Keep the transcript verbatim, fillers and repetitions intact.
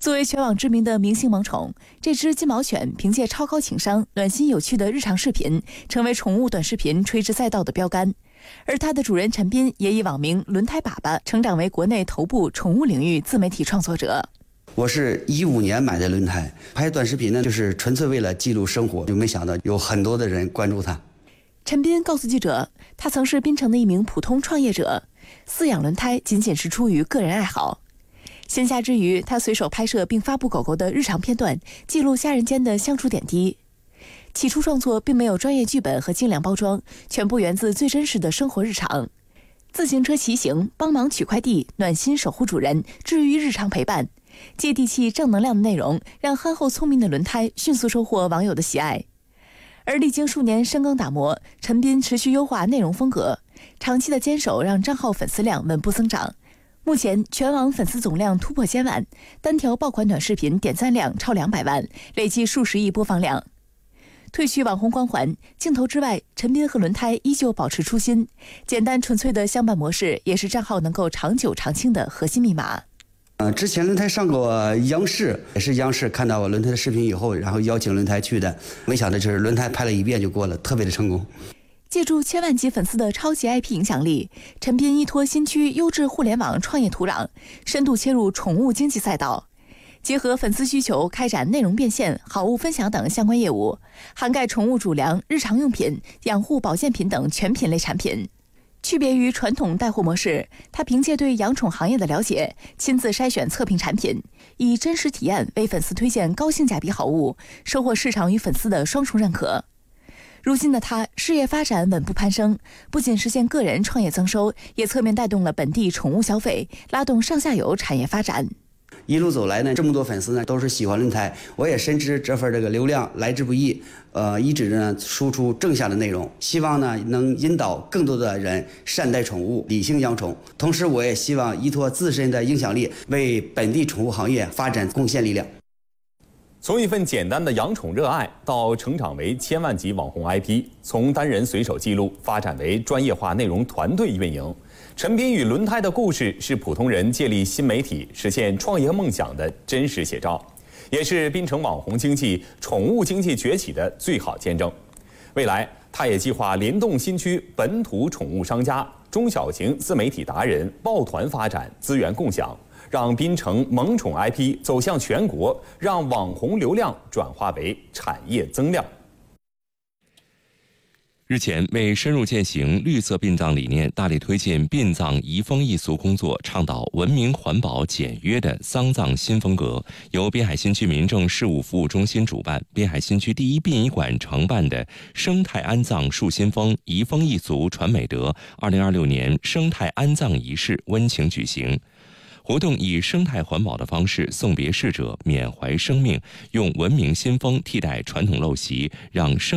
作为全网知名的明星萌宠，这只金毛犬凭借超高情商、暖心有趣的日常视频，成为宠物短视频垂直赛道的标杆。而它的主人陈斌也以网名“轮胎粑粑”成长为国内头部宠物领域自媒体创作者。 我是一五年买的轮胎，拍短视频呢，就是纯粹为了记录生活，就没想到有很多的人关注它。 陈斌告诉记者，他曾是槟城的一名普通创业者，饲养轮胎仅仅是出于个人爱好。闲暇之余，他随手拍摄并发布狗狗的日常片段，记录家人间的相处点滴。起初创作并没有专业剧本和精良包装，全部源自最真实的生活日常。自行车骑行、帮忙取快递、暖心守护主人、治愈日常陪伴，接地气正能量的内容让憨厚聪明的轮胎迅速收获网友的喜爱。而历经数年深耕打磨，陈斌持续优化内容风格，长期的坚守让账号粉丝量稳步增长。目前全网粉丝总量突破千万，单条爆款短视频点赞量超两百万，累计数十亿播放量。褪去网红光环，镜头之外，陈斌和轮胎依旧保持初心，简单纯粹的相伴模式也是账号能够长久长青的核心密码。 呃，之前轮胎上过央视，也是央视看到我轮胎的视频以后，然后邀请轮胎去的，没想到就是轮胎拍了一遍就过了，特别的成功。 借助千万级粉丝的超级 I P 影响力，陈斌依托新区优质互联网创业土壤，深度切入宠物经济赛道，结合粉丝需求开展内容变现、好物分享等相关业务，涵盖宠物主粮、日常用品、养护保健品等全品类产品。区别于传统带货模式，他凭借对养宠行业的了解，亲自筛选测评产品，以真实体验为粉丝推荐高性价比好物，收获市场与粉丝的双重认可。如今的他事业发展稳步攀升，不仅实现个人创业增收，也侧面带动了本地宠物消费，拉动上下游产业发展。 一路走来呢，这么多粉丝呢都是喜欢轮胎，我也深知这份这个流量来之不易，呃，一直呢输出正向的内容，希望呢能引导更多的人善待宠物，理性养宠。同时，我也希望依托自身的影响力，为本地宠物行业发展贡献力量。 从一份简单的养宠热爱到成长为千万级网红 I P， 从单人随手记录发展为专业化内容团队运营，陈斌与轮胎的故事是普通人借力新媒体实现创业梦想的真实写照，也是槟城网红经济、宠物经济崛起的最好见证。未来，他也计划联动新区本土宠物商家、中小型自媒体达人抱团发展资源共享，让槟城萌宠 I P 走向全国，让网红流量转化为产业增量。 日前，为深入践行绿色殡葬理念，大力推进殡葬移风易俗工作，倡导文明、环保、简约的丧葬新风格，由滨海新区民政事务服务中心主办，滨海新区第一殡仪馆承办的生态安葬树新风、移风易俗传美德二零二六年生态安葬仪式温情举行。活动以生态环保的方式送别逝者，缅怀生命，用文明新风替代传统陋习，让生